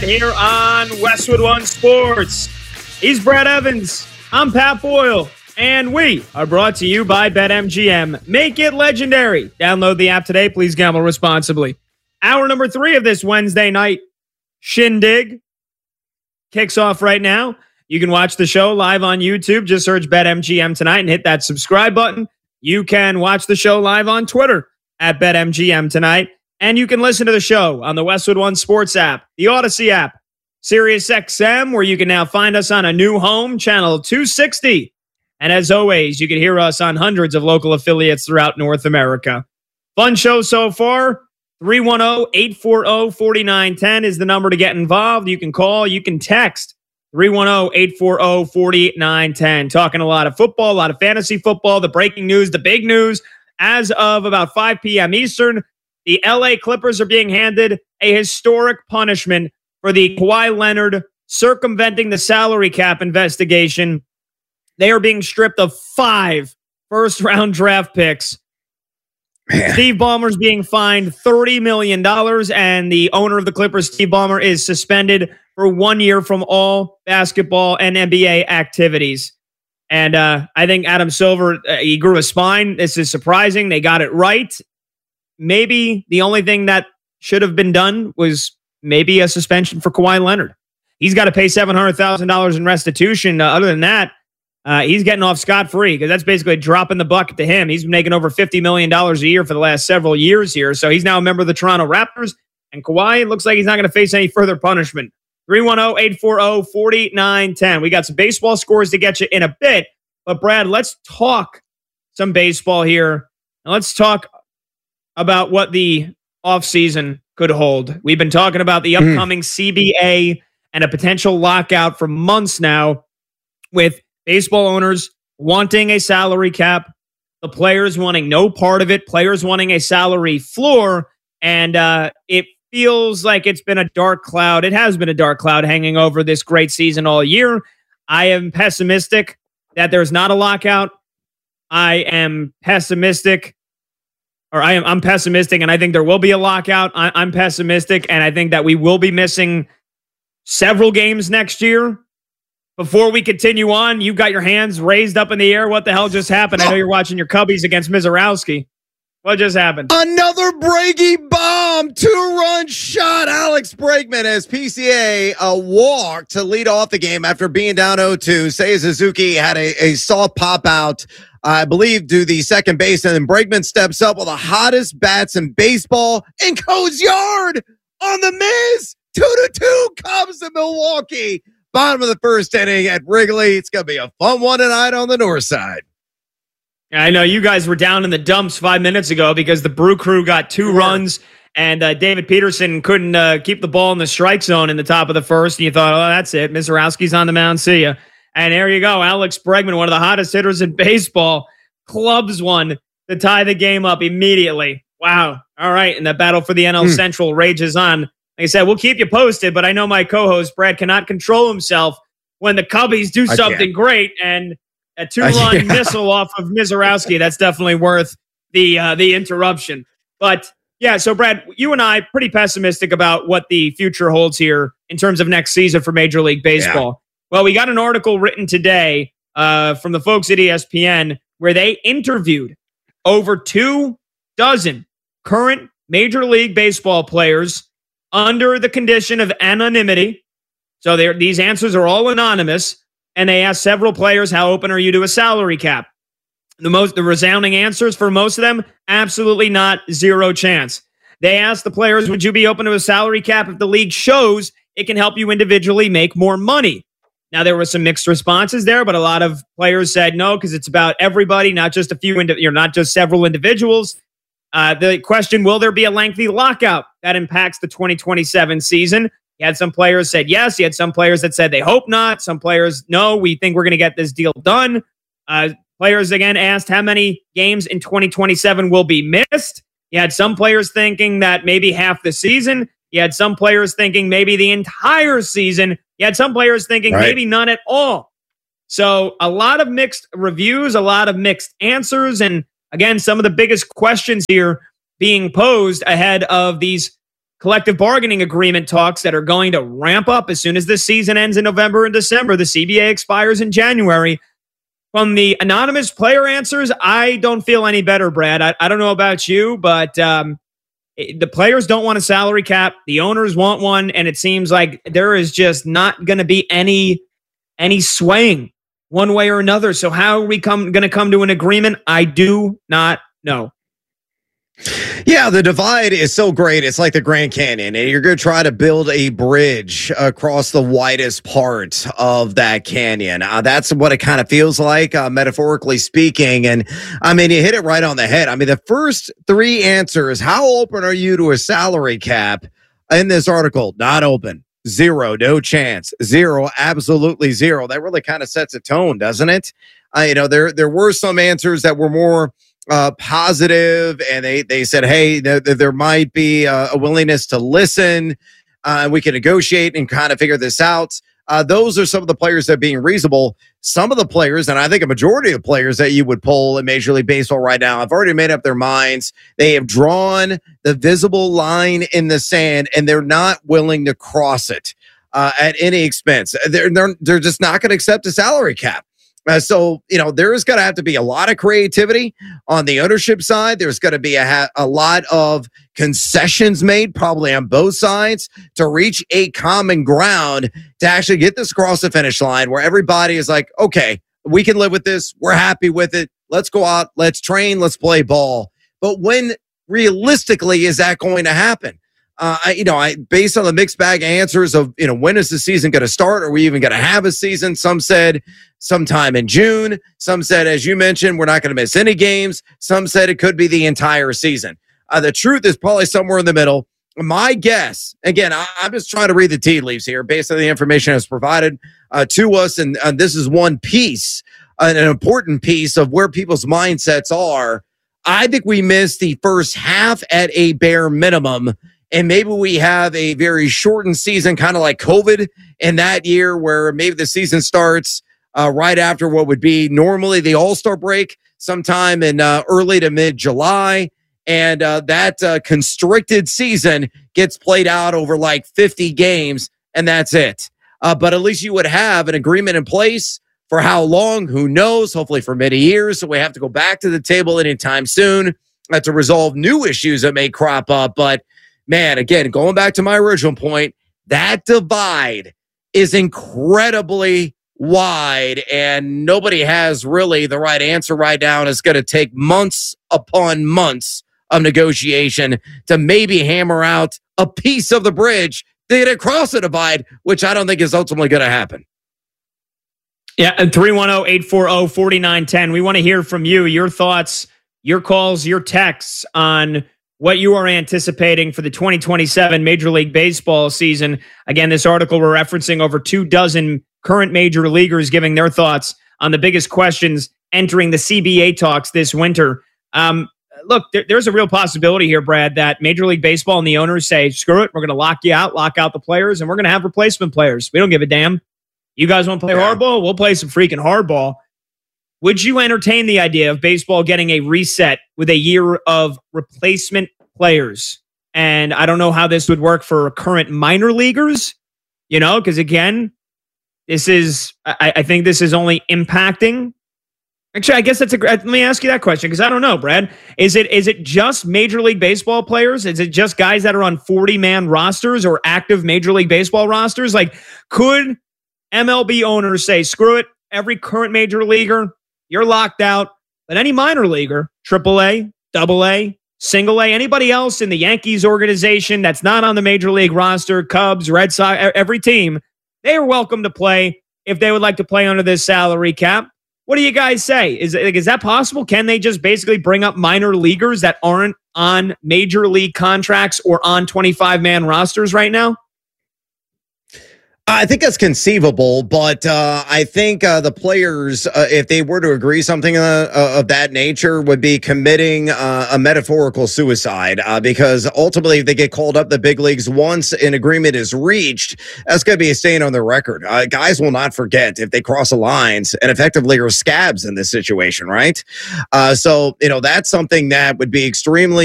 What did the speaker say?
Here on Westwood One Sports. He's Brad Evans. I'm Pat Boyle. And we are brought to you by BetMGM. Make it legendary. Download the app today. Please gamble responsibly. Hour number 3 of this Wednesday night shindig kicks off right now. You can watch the show live on YouTube. Just search BetMGM tonight and hit that subscribe button. You can watch the show live on Twitter at BetMGM tonight. And you can listen to the show on the Westwood One Sports app, the Odyssey app, SiriusXM, where you can now find us on a new home, channel 260. And as always, you can hear us on hundreds of local affiliates throughout North America. Fun show so far. 310-840-4910 is the number to get involved. You can call, you can text. 310-840-4910. Talking a lot of football, a lot of fantasy football, the breaking news, the big news. As of about 5 p.m. Eastern, the LA Clippers are being handed a historic punishment for the Kawhi Leonard circumventing the salary cap investigation. They are being stripped of 5 first-round draft picks. Man. Steve Ballmer's being fined $30 million, and the owner of the Clippers, Steve Ballmer, is suspended for 1 year from all basketball and NBA activities. And I think Adam Silver, he grew a spine. This is surprising. They got it right. Maybe the only thing that should have been done was maybe a suspension for Kawhi Leonard. He's got to pay $700,000 in restitution. Other than that, he's getting off scot-free because that's basically dropping the bucket to him. He's making over $50 million a year for the last several years here. So he's now a member of the Toronto Raptors. And Kawhi looks like he's not going to face any further punishment. 310-840-4910. We got some baseball scores to get you in a bit. But Brad, let's talk some baseball here. And let's talk about what the offseason could hold. We've been talking about the upcoming CBA and a potential lockout for months now, with baseball owners wanting a salary cap, the players wanting no part of it, players wanting a salary floor, and it feels like it's been a dark cloud. It has been a dark cloud hanging over this great season all year. I am pessimistic that there's not a lockout. I'm pessimistic, and I think there will be a lockout. I'm pessimistic, and I think that we will be missing several games next year. Before we continue on, you've got your hands raised up in the air. What the hell just happened? I know you're watching your Cubbies against Mizorowski. What just happened? Another Brady bomb. 2-run shot. Alex Bregman as PCA walk to lead off the game after being down 0-2. Seiya Suzuki had a soft pop out, I believe, to the second base, and then Bregman steps up with the hottest bats in baseball and goes yard on the Miz. 2-2 Cubs to Milwaukee. Bottom of the first inning at Wrigley. It's going to be a fun one tonight on the north side. I know you guys were down in the dumps 5 minutes ago because the Brew Crew got 2 runs and David Peterson couldn't keep the ball in the strike zone in the top of the first. And you thought, oh, that's it. Mizorowski's on the mound. See ya. And there you go. Alex Bregman, one of the hottest hitters in baseball, clubs one to tie the game up immediately. Wow. All right. And the battle for the NL Central rages on. Like I said, we'll keep you posted, but I know my co-host, Brad, cannot control himself when the Cubbies do something great, and a 2-run missile off of Mizorowski, that's definitely worth the interruption. But, yeah, so, Brad, you and I pretty pessimistic about what the future holds here in terms of next season for Major League Baseball. Yeah. Well, we got an article written today from the folks at ESPN where they interviewed over 24 current Major League Baseball players under the condition of anonymity. So these answers are all anonymous, and they asked several players, how open are you to a salary cap? The resounding answers for most of them, absolutely not, 0 chance. They asked the players, would you be open to a salary cap if the league shows it can help you individually make more money? Now, there were some mixed responses there, but a lot of players said no, because it's about everybody, not just not just several individuals. The question, will there be a lengthy lockout that impacts the 2027 season? You had some players said yes. You had some players that said they hope not. Some players, no, we think we're going to get this deal done. Players, again, asked how many games in 2027 will be missed. You had some players thinking that maybe half the season. You had some players thinking maybe the entire season. You had some players thinking maybe none at all. So a lot of mixed reviews, a lot of mixed answers. And again, some of the biggest questions here being posed ahead of these collective bargaining agreement talks that are going to ramp up as soon as this season ends in November and December. The CBA expires in January. From the anonymous player answers, I don't feel any better, Brad. I don't know about you, but the players don't want a salary cap. The owners want one, and it seems like there is just not going to be any swaying one way or another. So how are we going to come to an agreement? I do not know. Yeah, the divide is so great. It's like the Grand Canyon, and you're going to try to build a bridge across the widest part of that canyon. That's what it kind of feels like, metaphorically speaking. And I mean, you hit it right on the head. I mean, the first three answers, how open are you to a salary cap in this article? Not open. Zero, no chance. Zero, absolutely zero. That really kind of sets a tone, doesn't it? There were some answers that were more positive, and they said, hey, there might be a willingness to listen. We can negotiate and kind of figure this out. Those are some of the players that are being reasonable. Some of the players, and I think a majority of players that you would poll in Major League Baseball right now, have already made up their minds. They have drawn the visible line in the sand, and they're not willing to cross it at any expense. They're just not going to accept a salary cap. So, there's going to have to be a lot of creativity on the ownership side. There's going to be a lot of concessions made, probably on both sides, to reach a common ground to actually get this across the finish line where everybody is like, okay, we can live with this. We're happy with it. Let's go out. Let's train. Let's play ball. But when realistically is that going to happen? Based on the mixed bag answers of, when is the season going to start? Are we even going to have a season? Some said sometime in June. Some said, as you mentioned, we're not going to miss any games. Some said it could be the entire season. The truth is probably somewhere in the middle. My guess, again, I'm just trying to read the tea leaves here based on the information that's provided to us. And this is one piece, an important piece of where people's mindsets are. I think we missed the first half at a bare minimum. And maybe we have a very shortened season, kind of like COVID in that year, where maybe the season starts right after what would be normally the All-Star break, sometime in early to mid-July. And that constricted season gets played out over like 50 games, and that's it. But at least you would have an agreement in place for how long, who knows, hopefully for many years. So we have to go back to the table anytime soon to resolve new issues that may crop up. But man, again, going back to my original point, that divide is incredibly wide, and nobody has really the right answer right now. And it's going to take months upon months of negotiation to maybe hammer out a piece of the bridge to get across the divide, which I don't think is ultimately going to happen. Yeah, and 310-840-4910. We want to hear from you, your thoughts, your calls, your texts on what you are anticipating for the 2027 Major League Baseball season. Again, this article we're referencing over 24 current major leaguers giving their thoughts on the biggest questions entering the CBA talks this winter. Look, there's a real possibility here, Brad, that Major League Baseball and the owners say, screw it, we're going to lock you out, lock out the players, and we're going to have replacement players. We don't give a damn. You guys want to play hardball? We'll play some freaking hardball. Would you entertain the idea of baseball getting a reset with a year of replacement players? And I don't know how this would work for current minor leaguers, because again, I think this is only impacting. Actually, I guess let me ask you that question, because I don't know, Brad. Is it just Major League Baseball players? Is it just guys that are on 40-man rosters or active Major League Baseball rosters? Like, could MLB owners say, screw it, every current major leaguer, you're locked out, but any minor leaguer, AAA, AA, single A, anybody else in the Yankees organization that's not on the major league roster, Cubs, Red Sox, every team, they are welcome to play if they would like to play under this salary cap. What do you guys say? Is that possible? Can they just basically bring up minor leaguers that aren't on major league contracts or on 25-man rosters right now? I think that's conceivable, but I think the players, if they were to agree something of that nature, would be committing a metaphorical suicide because ultimately if they get called up the big leagues once an agreement is reached, that's going to be a stain on their record. Guys will not forget if they cross the lines and effectively are scabs in this situation, right? So, that's something that would be extremely